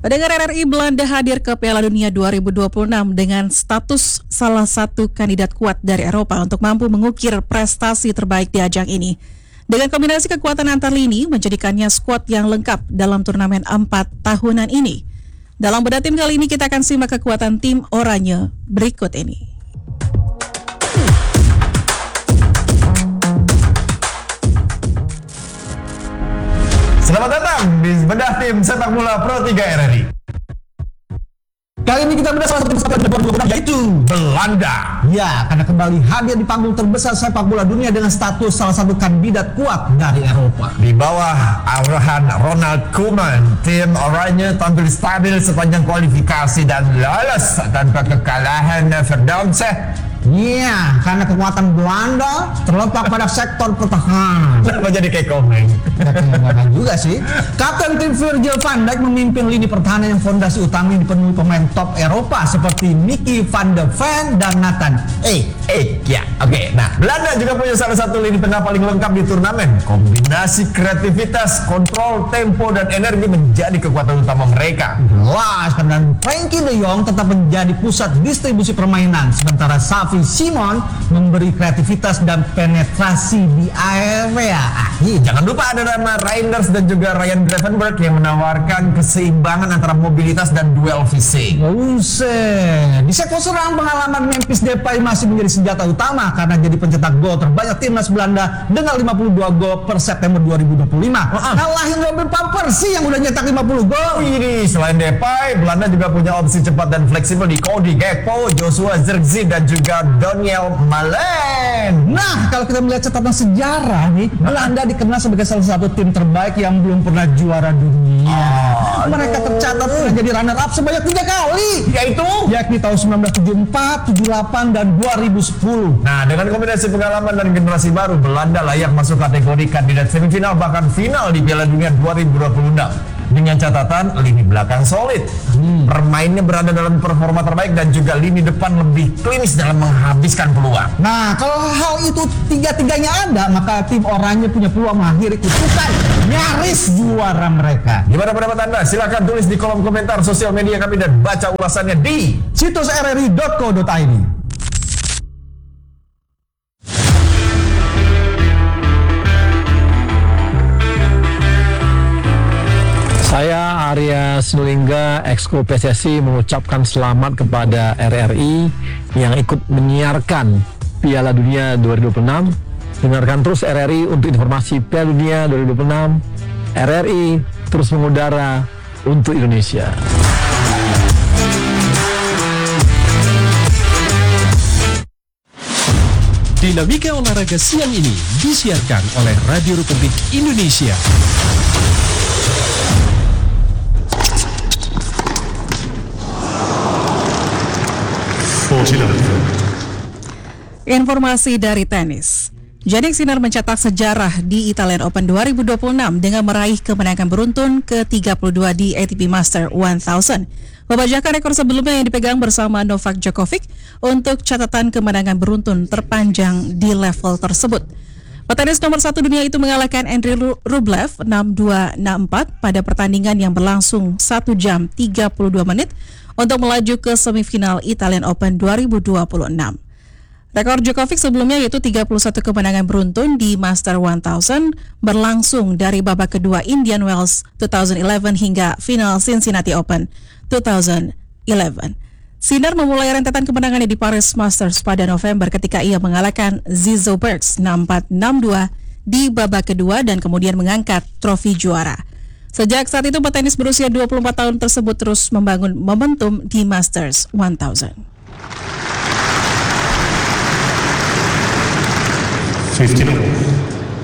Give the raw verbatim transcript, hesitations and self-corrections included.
Pendengar R R I, Belanda hadir ke Piala Dunia dua ribu dua puluh enam dengan status salah satu kandidat kuat dari Eropa untuk mampu mengukir prestasi terbaik di ajang ini. Dengan kombinasi kekuatan antar lini, menjadikannya skuad yang lengkap dalam turnamen empat tahunan ini. Dalam bedah tim kali ini kita akan simak kekuatan tim Oranye berikut ini. Selamat datang di bedah tim sepak bola Pro tiga R R I. Kali ini kita bedah salah satu tim sepak bola dua ribu dua puluh enam, yaitu Belanda. Ya, karena kembali hadir di panggung terbesar sepak bola dunia dengan status salah satu kandidat kuat dari Eropa. Di bawah arahan Ronald Koeman, tim Oranje tampil stabil sepanjang kualifikasi dan lolos tanpa kekalahan Verdamse. Iya, karena kekuatan Belanda terletak pada sektor pertahanan. Kenapa jadi kayak Komeng? Enggak juga sih. Kapten tim Virgil van Dijk memimpin lini pertahanan yang fondasi utama dipenuhi pemain top Eropa seperti Mickey van de Ven dan Nathan Ake. Eh, ya, oke. Okay. Nah, Belanda juga punya salah satu lini tengah paling lengkap di turnamen. Kombinasi kreativitas, kontrol, tempo, dan energi menjadi kekuatan utama mereka. Jelas, dan Frenkie de Jong tetap menjadi pusat distribusi permainan, sementara Xavi Simon memberi kreativitas dan penetrasi di area akhir. Jangan lupa ada nama Reinders dan juga Ryan Gravenberch yang menawarkan keseimbangan antara mobilitas dan duel fisik. Buset. Di sektor serang, pengalaman Memphis Depay masih menjadi senjata utama karena jadi pencetak gol terbanyak timnas Belanda dengan lima puluh dua gol per September dua ribu dua puluh lima. Uh-uh. Ngalahin Robin van Persie yang udah nyetak lima puluh gol. Ini selain Depay, Belanda juga punya opsi cepat dan fleksibel di Cody Gakpo, Joshua Zirkzee dan juga Daniel Malen. Nah, kalau kita melihat catatan sejarah nih, Belanda dikenal sebagai salah satu tim terbaik yang belum pernah juara dunia. Oh, Mereka tercatat pernah jadi runner up sebanyak tiga kali, yaitu yakni tahun sembilan belas tujuh puluh empat, tujuh puluh delapan, dan dua ribu sepuluh. Nah, dengan kombinasi pengalaman dan generasi baru, Belanda layak masuk kategori kandidat semifinal bahkan final di Piala Dunia dua ribu dua puluh enam. Dengan catatan lini belakang solid, hmm. permainnya berada dalam performa terbaik dan juga lini depan lebih klinis dalam menghabiskan peluang. Nah, kalau hal itu tiga-tiganya ada, maka tim Oranye punya peluang mengakhiri kutukan nyaris juara mereka. Gimana pendapat Anda? Silahkan tulis di kolom komentar sosial media kami dan baca ulasannya di situs r r i dot co dot i d. Saya Arya Sinulinga, Exco P S S I, mengucapkan selamat kepada R R I yang ikut menyiarkan Piala Dunia dua ribu dua puluh enam. Dengarkan terus R R I untuk informasi Piala Dunia dua ribu dua puluh enam. R R I terus mengudara untuk Indonesia. Dinamika olahraga siang ini disiarkan oleh Radio Republik Indonesia. Informasi dari tenis. Jannik Sinner mencetak sejarah di Italian Open dua ribu dua puluh enam dengan meraih kemenangan beruntun ke tiga puluh dua di A T P Master seribu, membajakan rekor sebelumnya yang dipegang bersama Novak Djokovic untuk catatan kemenangan beruntun terpanjang di level tersebut. Petenis nomor satu dunia itu mengalahkan Andrei Rublev enam dua enam empat pada pertandingan yang berlangsung satu jam tiga puluh dua menit untuk melaju ke semifinal Italian Open dua ribu dua puluh enam. Rekor Djokovic sebelumnya yaitu tiga puluh satu kemenangan beruntun di Master seribu berlangsung dari babak kedua Indian Wells dua ribu sebelas hingga final Cincinnati Open dua ribu sebelas. Sinner memulai rentetan kemenangannya di Paris Masters pada November ketika ia mengalahkan Zizo Bergs enam empat enam dua di babak kedua dan kemudian mengangkat trofi juara. Sejak saat itu petenis berusia dua puluh empat tahun tersebut terus membangun momentum di Masters seribu. fifteen